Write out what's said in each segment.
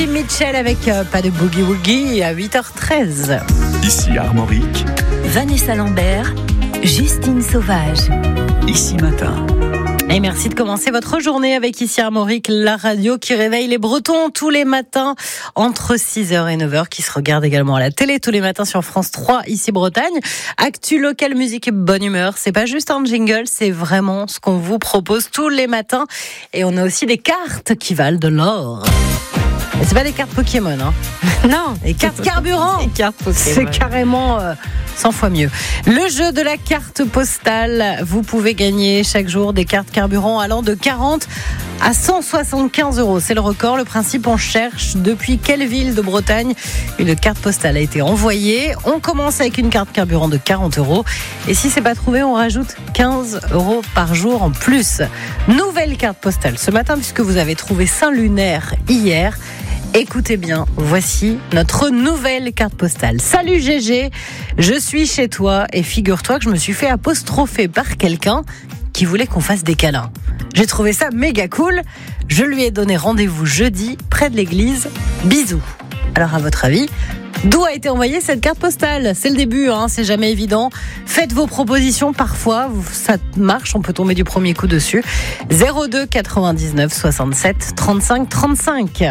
Mitchell avec pas de boogie woogie à 8h13. Ici Armorique. Vanessa Lambert, Justine Sauvage. Ici Matin. Et merci de commencer votre journée avec Ici Armorique, la radio qui réveille les Bretons tous les matins entre 6h et 9h, qui se regarde également à la télé tous les matins sur France 3, Ici Bretagne. Actu local, musique et bonne humeur. C'est pas juste un jingle, c'est vraiment ce qu'on vous propose tous les matins. Et on a aussi des cartes qui valent de l'or. Et c'est pas des cartes Pokémon, hein. Non, des cartes carburant. Des cartes Pokémon. C'est carrément 100 fois mieux. Le jeu de la carte postale. Vous pouvez gagner chaque jour des cartes carburant allant de 40 à 175 €. C'est le record. Le principe, on cherche depuis quelle ville de Bretagne une carte postale a été envoyée. On commence avec une carte carburant de 40 €. Et si c'est pas trouvé, on rajoute 15 € par jour en plus. Nouvelle carte postale ce matin, puisque vous avez trouvé Saint-Lunaire hier. Écoutez bien, voici notre nouvelle carte postale. Salut Gégé, je suis chez toi et figure-toi que je me suis fait apostropher par quelqu'un qui voulait qu'on fasse des câlins. J'ai trouvé ça méga cool. Je lui ai donné rendez-vous jeudi près de l'église. Bisous. Alors à votre avis, d'où a été envoyée cette carte postale ? C'est le début, hein, c'est jamais évident. Faites vos propositions, parfois ça marche, on peut tomber du premier coup dessus. 02 99 67 35 35.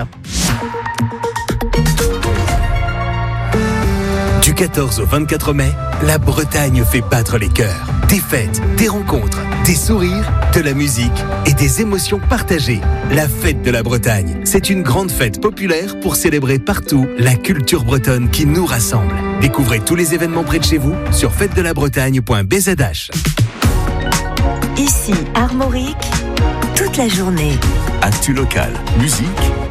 Du 14 au 24 mai, la Bretagne fait battre les cœurs. Des fêtes, des rencontres, des sourires, de la musique et des émotions partagées. La fête de la Bretagne, c'est une grande fête populaire pour célébrer partout la culture bretonne qui nous rassemble. Découvrez tous les événements près de chez vous sur fêtedelabbretagne.bzh. Ici Armorique, toute la journée. Actu local, musique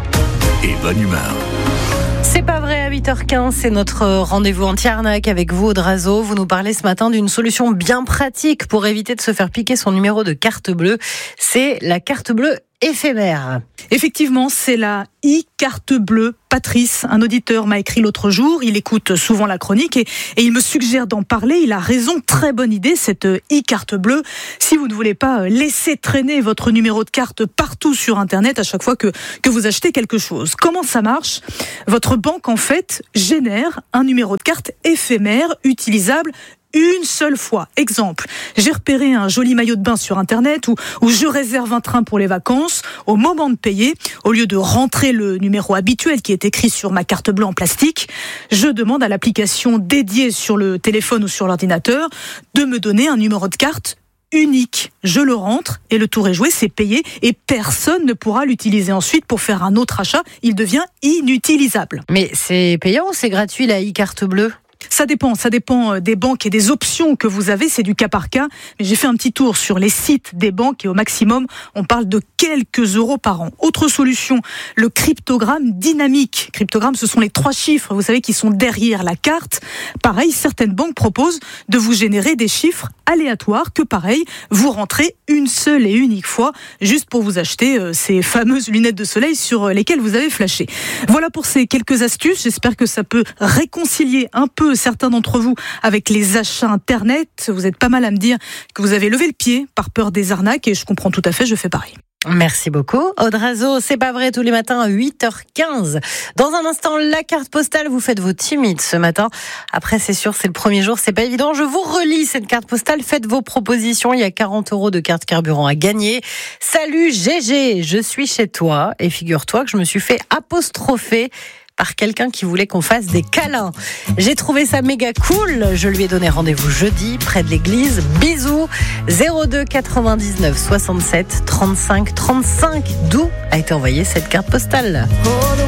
et bonne humeur. C'est pas vrai, à 8h15, c'est notre rendez-vous anti-arnaque avec vous, Odrazo. Vous nous parlez ce matin d'une solution bien pratique pour éviter de se faire piquer son numéro de carte bleue. C'est la carte bleue éphémère. Effectivement, c'est la e-carte bleue. Patrice, un auditeur, m'a écrit l'autre jour. Il écoute souvent la chronique et il me suggère d'en parler. Il a raison, très bonne idée, cette e-carte bleue. Si vous ne voulez pas laisser traîner votre numéro de carte partout sur Internet à chaque fois que vous achetez quelque chose. Comment ça marche ? Votre banque, en fait, génère un numéro de carte éphémère, utilisable une seule fois. Exemple, j'ai repéré un joli maillot de bain sur Internet ou je réserve un train pour les vacances. Au moment de payer, au lieu de rentrer le numéro habituel qui est écrit sur ma carte bleue en plastique, je demande à l'application dédiée sur le téléphone ou sur l'ordinateur de me donner un numéro de carte unique. Je le rentre et le tour est joué, c'est payé et personne ne pourra l'utiliser ensuite pour faire un autre achat. Il devient inutilisable. Mais c'est payant ou c'est gratuit la e-carte bleue ? Ça dépend des banques et des options que vous avez, c'est du cas par cas. Mais j'ai fait un petit tour sur les sites des banques et au maximum, on parle de quelques euros par an. Autre solution, le cryptogramme dynamique. Cryptogramme, ce sont les 3 chiffres, vous savez, qui sont derrière la carte. Pareil, certaines banques proposent de vous générer des chiffres aléatoires que, pareil, vous rentrez une seule et unique fois, juste pour vous acheter ces fameuses lunettes de soleil sur lesquelles vous avez flashé. Voilà pour ces quelques astuces. J'espère que ça peut réconcilier un peu certains d'entre vous avec les achats Internet. Vous êtes pas mal à me dire que vous avez levé le pied par peur des arnaques et je comprends tout à fait, je fais pareil. Merci beaucoup. Odrazo, c'est pas vrai, tous les matins à 8h15. Dans un instant, la carte postale, vous faites vos timides ce matin. Après, c'est sûr, c'est le premier jour, c'est pas évident. Je vous relis cette carte postale, faites vos propositions. Il y a 40 € de carte carburant à gagner. Salut Gégé, je suis chez toi et figure-toi que je me suis fait apostropher par quelqu'un qui voulait qu'on fasse des câlins. J'ai trouvé ça méga cool. Je lui ai donné rendez-vous jeudi près de l'église. Bisous. 02 99 67 35 35. D'où a été envoyée cette carte postale ?